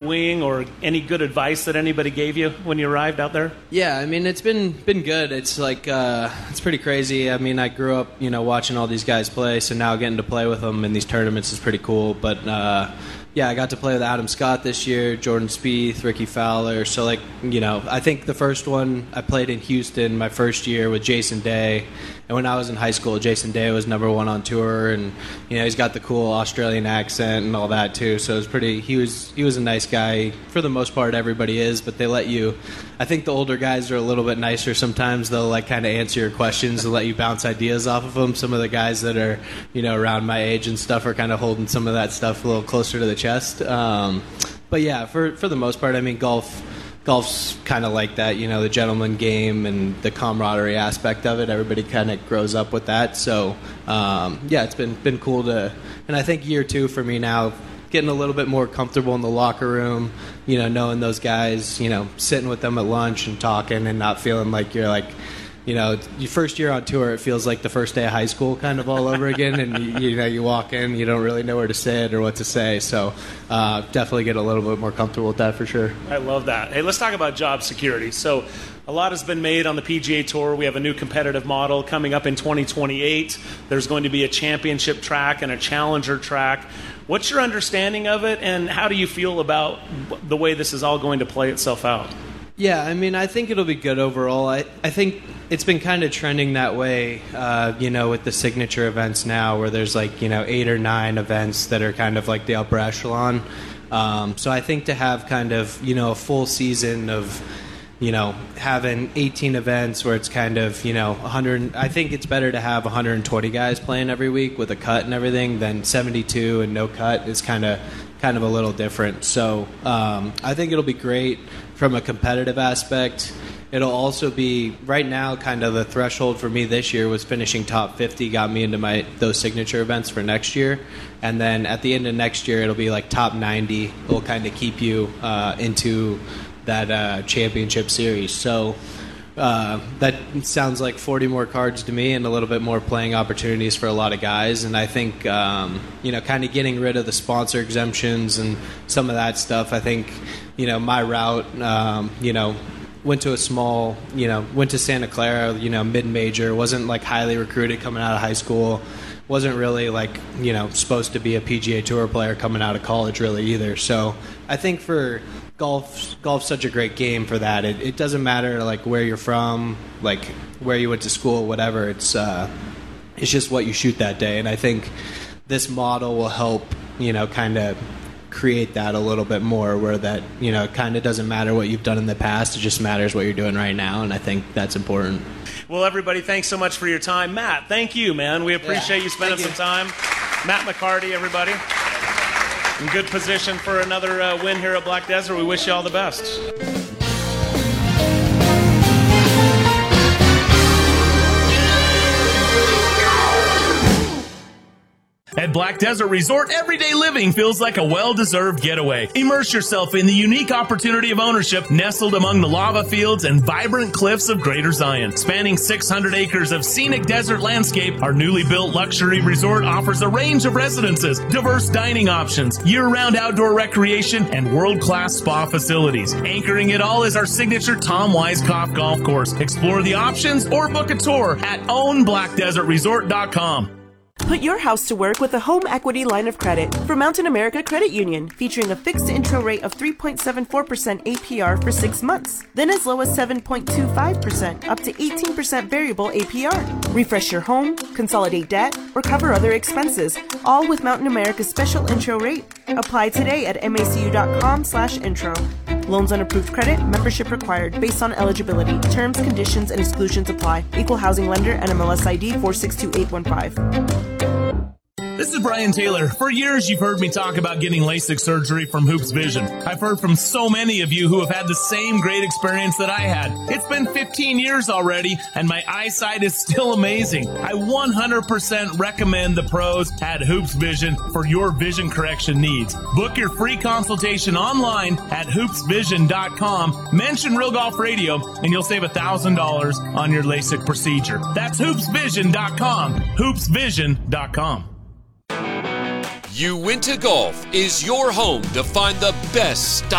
wing or any good advice that anybody gave you when you arrived out there? Yeah, I mean, it's been good. It's like it's pretty crazy. I mean, I grew up, watching all these guys play, so now getting to play with them in these tournaments is pretty cool. But yeah, I got to play with Adam Scott this year, Jordan Spieth, Ricky Fowler. So, I think the first one I played in Houston my first year with Jason Day. And when I was in high school, Jason Day was number one on tour, and he's got the cool Australian accent and all that too. So it was pretty. He was a nice guy for the most part. Everybody is, but they let you. I think the older guys are a little bit nicer sometimes. They'll kind of answer your questions and let you bounce ideas off of them. Some of the guys that are around my age and stuff are kind of holding some of that stuff a little closer to the chest. But yeah, for the most part, I mean, golf's kind of like that, the gentleman game and the camaraderie aspect of it. Everybody kind of grows up with that. So, yeah, it's been cool and I think year 2 for me now, getting a little bit more comfortable in the locker room, knowing those guys, sitting with them at lunch and talking and not feeling like you're your first year on tour, it feels like the first day of high school kind of all over again. And, you walk in, you don't really know where to sit or what to say. So definitely get a little bit more comfortable with that for sure. I love that. Hey, let's talk about job security. So a lot has been made on the PGA Tour. We have a new competitive model coming up in 2028. There's going to be a championship track and a challenger track. What's your understanding of it, and how do you feel about the way this is all going to play itself out? Yeah, I mean, I think it'll be good overall. I think it's been kind of trending that way, with the signature events now, where there's 8 or 9 events that are kind of like the upper echelon. So I think to have kind of, a full season of, having 18 events where it's kind of, 100, I think it's better to have 120 guys playing every week with a cut and everything than 72 and no cut is kind of a little different. So I think it'll be great from a competitive aspect. It'll also be, right now, kind of the threshold for me this year was finishing top 50 got me into those signature events for next year. And then at the end of next year, it'll be top 90. It'll kind of keep you into that championship series. So that sounds like 40 more cards to me and a little bit more playing opportunities for a lot of guys. And I think, kind of getting rid of the sponsor exemptions and some of that stuff, I think, my route, went to a small, went to Santa Clara, mid-major, wasn't highly recruited coming out of high school, wasn't really supposed to be a PGA Tour player coming out of college really either. So I think for golf's such a great game for that. It doesn't matter where you're from, where you went to school, whatever. It's just what you shoot that day. And I think this model will help, kind of create that a little bit more, where that it kind of doesn't matter what you've done in the past, it just matters what you're doing right now, and I think that's important. Well, everybody, thanks so much for your time. Matt, thank you, man. We appreciate you spending some time. Matt McCarty, everybody. In good position for another win here at Black Desert. We wish you all the best. At Black Desert Resort, everyday living feels like a well-deserved getaway. Immerse yourself in the unique opportunity of ownership nestled among the lava fields and vibrant cliffs of Greater Zion. Spanning 600 acres of scenic desert landscape, our newly built luxury resort offers a range of residences, diverse dining options, year-round outdoor recreation, and world-class spa facilities. Anchoring it all is our signature Tom Weiskopf golf course. Explore the options or book a tour at ownblackdesertresort.com. Put your house to work with a home equity line of credit from Mountain America Credit Union, featuring a fixed intro rate of 3.74% APR for 6 months, then as low as 7.25%, up to 18% variable APR. Refresh your home, consolidate debt, or cover other expenses, all with Mountain America's special intro rate. Apply today at macu.com/intro. Loans on approved credit, membership required, based on eligibility. Terms, conditions, and exclusions apply. Equal housing lender, NMLS ID 462815. This is Brian Taylor. For years, you've heard me talk about getting LASIK surgery from Hoops Vision. I've heard from so many of you who have had the same great experience that I had. It's been 15 years already, and my eyesight is still amazing. I 100% recommend the pros at Hoops Vision for your vision correction needs. Book your free consultation online at hoopsvision.com. Mention Real Golf Radio, and you'll save $1,000 on your LASIK procedure. That's hoopsvision.com. hoopsvision.com. Uinta Golf is your home to find the best